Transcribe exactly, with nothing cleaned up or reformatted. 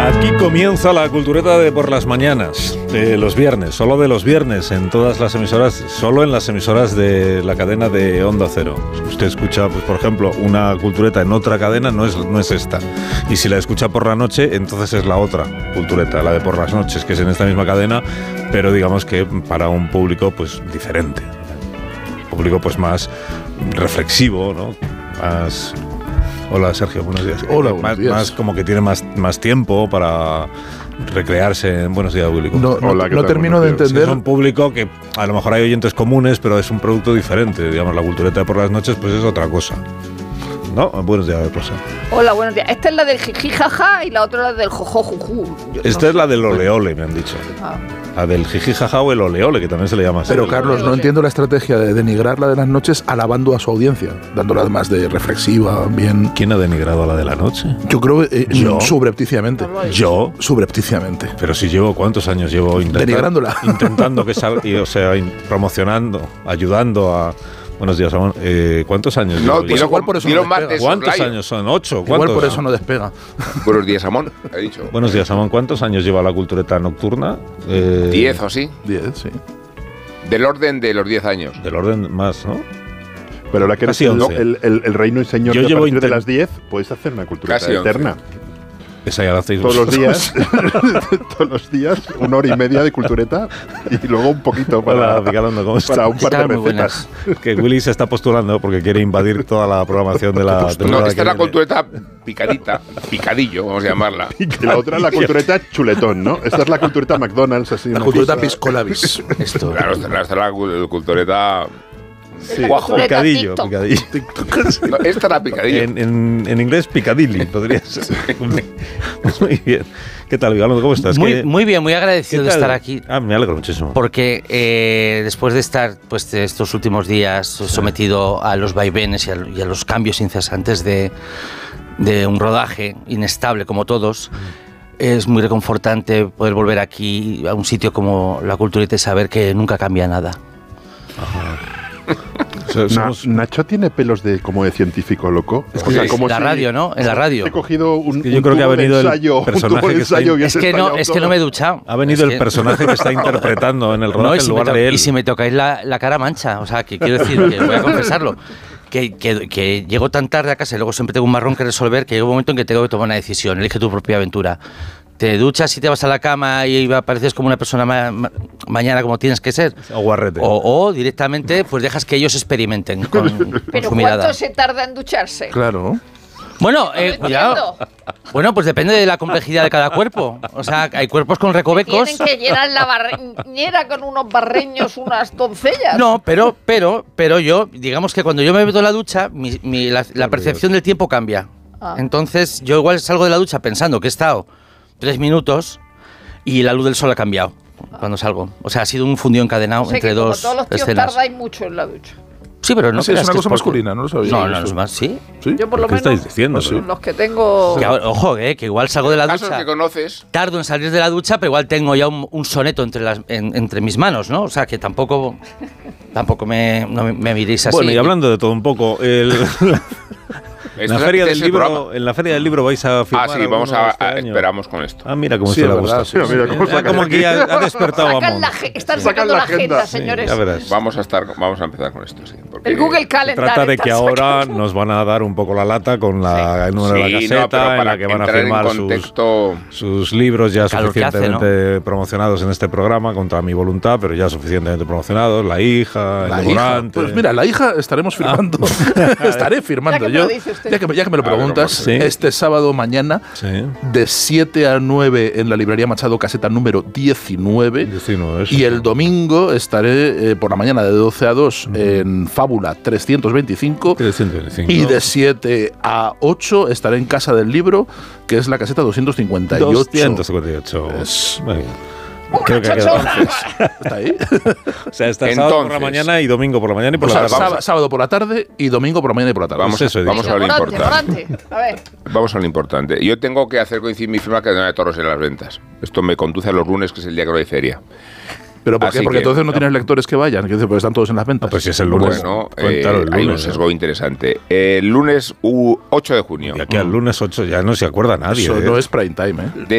Aquí comienza la cultureta de por las mañanas, de los viernes, solo de los viernes, en todas las emisoras, solo en las emisoras de la cadena de Onda Cero. Si usted escucha, pues, por ejemplo, una cultureta en otra cadena, no es, no es esta. Y si la escucha por la noche, entonces es la otra cultureta, la de por las noches, que es en esta misma cadena, pero digamos que para un público pues diferente. Un público pues más reflexivo, ¿no? Más... Hola, Sergio, buenos días. Hola, buenos más, días. Más como que tiene más, más tiempo para recrearse en Buenos Días, Willy. No, no, Hola, no termino de entender. Es un público que a lo mejor hay oyentes comunes, pero es un producto diferente. Digamos, la cultureta de por las noches pues es otra cosa. ¿No? Buenos días, Rosa. Hola, buenos días. Esta es la del jiji jaja y la otra la del jojo juju. Yo Esta no es la del ole ole, me han dicho. Ah. La del jiji jaja o el ole ole, que también se le llama así. Pero Carlos, no entiendo la estrategia de denigrar la de las noches alabando a su audiencia, dándola más de reflexiva, bien. ¿Quién ha denigrado a la de la noche? Yo creo eh, ¿Yo? subrepticiamente. No lo he ¿Yo? Subrepticiamente. Pero si llevo, ¿cuántos años llevo intentando, Denigrándola. intentando que salga, y, o sea, in- promocionando, ayudando a... Buenos días, Ramón. Eh, ¿Cuántos años No, llevo? dilo, igual por eso dilo no más despega. de ¿Cuántos soslayo. años son? ¿Ocho? Igual ¿Cuántos? por eso no despega. Buenos días, Amón, he dicho. Buenos días, Ramón. ¿Cuántos años lleva la cultureta nocturna? Eh, Diez o así. Diez, sí. Del orden de los diez años. Del orden más, ¿no? Pero ahora que eres Casi el, once. el, el, el reino y señor Yo de a llevo partir de intent- las diez, puedes hacer una cultura Casi once. eterna. Esa ya la hacéis Todos los vosotros. días, todos los días, una hora y media de cultureta y luego un poquito para, Hola, Picalondo, ¿cómo estás? para un par de tal? Muy recetas. Que Willy se está postulando porque quiere invadir toda la programación de la No, temporada esta que es la viene. cultureta picadita, picadillo, vamos a llamarla. Y la otra es la cultureta chuletón, ¿no? Esta es la cultureta McDonald's, así. La una cultureta cosa- piscolabis. Esto. Claro, esta esta es la cul- cultureta. Sí, Guajo. picadillo, TikTok. picadillo. No, esta era picadillo. En, en, en inglés, picadilly, podría ser. Muy bien. ¿Qué tal, Vigalondo? ¿Cómo estás? Muy, ¿Qué- muy bien, muy qué agradecido de tal? estar aquí. Ah, me alegro muchísimo. Porque eh, después de estar pues, de estos últimos días sometido a los vaivenes y a, y a los cambios incesantes de, de un rodaje inestable como todos, es muy reconfortante poder volver aquí a un sitio como la Cultureta y saber que nunca cambia nada. O sea, Na- somos- Nacho tiene pelos de como de científico loco. Es que en la radio, ¿no? En la radio. He cogido un, que yo un creo que ha tubo de venido el ensayo, un personaje tubo de que está ensayo in- y Es has que no, estallado es que todo. no me he duchado. ha venido Es el que- personaje que está interpretando en el No, rodaje y en si, me lugar to- de él. y si me tocáis la, la cara mancha, o sea, que quiero decir, que voy a confesarlo, que, que, que llego tan tarde a casa y luego siempre tengo un marrón que resolver que llega un momento en que tengo que tomar una decisión, elige tu propia aventura. Te duchas y te vas a la cama y apareces como una persona ma- ma- mañana como tienes que ser. O guarrete. O, o directamente pues dejas que ellos experimenten con, con Pero su mirada. ¿cuánto se tarda en ducharse? Claro. Bueno, eh, No cuidado. entiendo. Bueno, pues depende de la complejidad de cada cuerpo. O sea, hay cuerpos con recovecos. Tienen que llenar la bañera con unos barreños, unas doncellas. No, pero, pero, pero yo, digamos que cuando yo me meto en la ducha, mi- mi- la, la percepción del tiempo cambia. Ah. Entonces, yo igual salgo de la ducha pensando que he estado tres minutos y la luz del sol ha cambiado cuando salgo. O sea, ha sido un fundido encadenado O sea entre que como dos todos los tíos escenas. tardáis mucho en la ducha. Sí, pero no Sí, es creas una que cosa porque- masculina, no lo sabía. No, no, no es más, sí. ¿Sí? Yo por lo ¿Qué menos estáis diciendo? sí. los que tengo... Que ahora- ojo, eh, que igual salgo de la Casos ducha. que conoces. Tardo en salir de la ducha, pero igual tengo ya un, un soneto entre, las, en- entre mis manos, ¿no? O sea, que tampoco, tampoco me, no me, me miréis así. Bueno, y hablando de todo un poco, el, en, Esto la es- feria este del es el libro, programa. en la Feria del Libro vais a firmar Ah, sí, vamos alguno a, este a- año. esperamos con esto. Ah, mira cómo Sí, se le es gusta. verdad, sí, mira cómo Ya saca como aquí. que ha, ha despertado a Sacan Mon. la, ge- están Sí. sacando Sacan la la agenda. agenda, Sí, señores. Ya verás. Vamos a estar, vamos a empezar con esto, sí. porque- El Google Se Calendar. trata de está que ahora sacando. nos van a dar un poco la lata con la, el número de la Sí, caseta, no, pero en para la que van a entrar en firmar sus, contexto. sus libros ya Calor que hace, suficientemente promocionados en este programa, contra mi voluntad, pero ya suficientemente promocionados. La hija, La el hija, Morante. pues mira, la hija estaremos firmando. Estaré firmando Ya que me yo. lo dice usted. Ya que, me- ya que me lo A ver, preguntas, sí. este sábado mañana, Sí, de siete a nueve en la librería Machado, caseta número diecinueve. diecinueve, eso. Y el domingo estaré eh, por la mañana de doce a dos en Fábula trescientos veinticinco. trescientos veinticinco. Y de siete a ocho estaré en Casa del Libro, que es la caseta doscientos cincuenta y ocho. doscientos cincuenta y ocho. Es- Muy bien. ¡Una Creo que ha quedado. chochona! ¿Está ahí? O sea, está sábado por la Entonces- mañana y domingo por la mañana y por O la sea, tarde. vamos sábado, sábado por la tarde y domingo por la mañana y por la tarde. Vamos, Pues eso he vamos dicho. a lo Morante, importante. Morante. A ver. Vamos a lo importante. Yo tengo que hacer coincidir mi firma cadena de toros en las ventas. Esto me conduce a los lunes, que es el día que no hay feria. ¿Pero por qué? Así Porque que- entonces no tienes lectores que vayan, que porque están todos en las ventas. Ah, pues si es el lunes. Bueno, cuéntalo eh, el hay un lunes. sesgo interesante. El lunes u- ocho de junio. Y aquí al lunes ocho ya no se acuerda nadie. Eso ¿eh? no es prime time, ¿eh? De